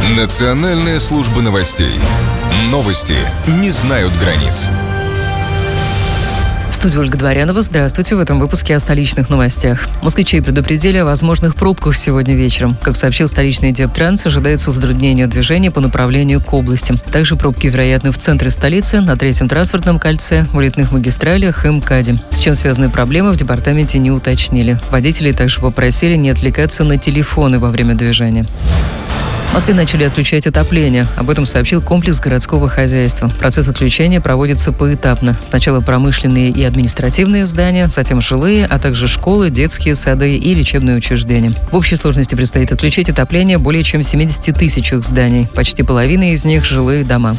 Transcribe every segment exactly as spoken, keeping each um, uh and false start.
Национальная служба новостей. Новости не знают границ. В студии Ольга Дворянова. Здравствуйте. В этом выпуске о столичных новостях. Москвичей предупредили о возможных пробках сегодня вечером. Как сообщил столичный Дептранс, ожидается затруднение движения по направлению к области. Также пробки вероятны в центре столицы, на третьем транспортном кольце, улитных магистралях и МКАДе. С чем связаны проблемы, в департаменте не уточнили. Водителей также попросили не отвлекаться на телефоны во время движения. В Москве начали отключать отопление. Об этом сообщил комплекс городского хозяйства. Процесс отключения проводится поэтапно. Сначала промышленные и административные здания, затем жилые, а также школы, детские сады и лечебные учреждения. В общей сложности предстоит отключить отопление более чем семидесяти тысячах зданий. Почти половина из них – жилые дома.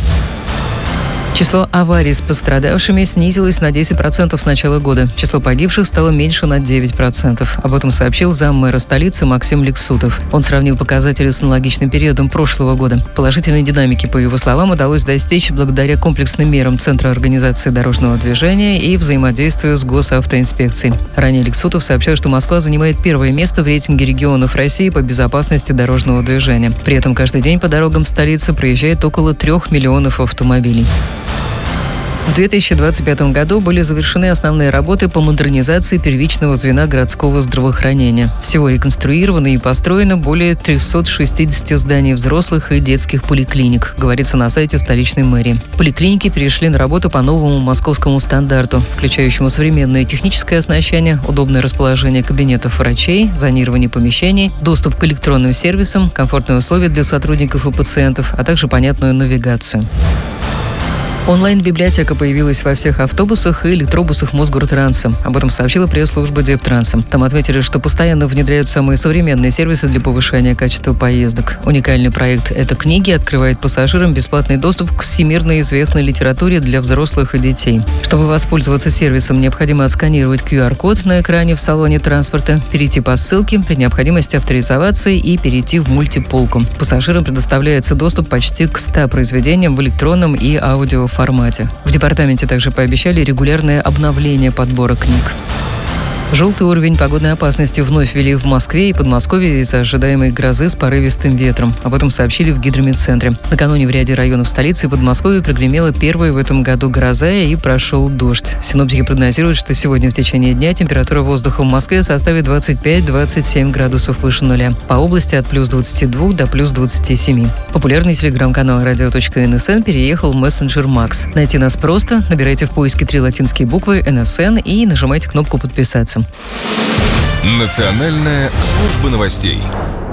Число аварий с пострадавшими снизилось на десять процентов с начала года. Число погибших стало меньше на девять процентов. Об этом сообщил заммэра столицы Максим Лексутов. Он сравнил показатели с аналогичным периодом прошлого года. Положительной динамики, по его словам, удалось достичь благодаря комплексным мерам Центра организации дорожного движения и взаимодействию с госавтоинспекцией. Ранее Лексутов сообщил, что Москва занимает первое место в рейтинге регионов России по безопасности дорожного движения. При этом каждый день по дорогам столицы проезжает около трех миллионов автомобилей. В две тысячи двадцать пятом году были завершены основные работы по модернизации первичного звена городского здравоохранения. Всего реконструировано и построено более трёхсот шестидесяти зданий взрослых и детских поликлиник, говорится на сайте столичной мэрии. Поликлиники перешли на работу по новому московскому стандарту, включающему современное техническое оснащение, удобное расположение кабинетов врачей, зонирование помещений, доступ к электронным сервисам, комфортные условия для сотрудников и пациентов, а также понятную навигацию. Онлайн-библиотека появилась во всех автобусах и электробусах Мосгортранса. Об этом сообщила пресс-служба Дептранса. Там отметили, что постоянно внедряют самые современные сервисы для повышения качества поездок. Уникальный проект «Это книги» открывает пассажирам бесплатный доступ к всемирно известной литературе для взрослых и детей. Чтобы воспользоваться сервисом, необходимо отсканировать ку ар-код на экране в салоне транспорта, перейти по ссылке, при необходимости авторизоваться и перейти в мультиполку. Пассажирам предоставляется доступ почти к ста произведениям в электронном и аудио формате. В департаменте также пообещали регулярное обновление подбора книг. Желтый уровень погодной опасности вновь ввели в Москве и Подмосковье из-за ожидаемой грозы с порывистым ветром. Об этом сообщили в гидрометцентре. Накануне в ряде районов столицы и Подмосковья прогремела первая в этом году гроза и прошел дождь. Синоптики прогнозируют, что сегодня в течение дня температура воздуха в Москве составит двадцать пять - двадцать семь градусов выше нуля. По области от плюс двадцати двух до плюс двадцати семи. Популярный телеграм-канал радио точка эн эс эн переехал в мессенджер Макс. Найти нас просто. Набирайте в поиске три латинские буквы эн эс эн и нажимайте кнопку «Подписаться». Национальная служба новостей.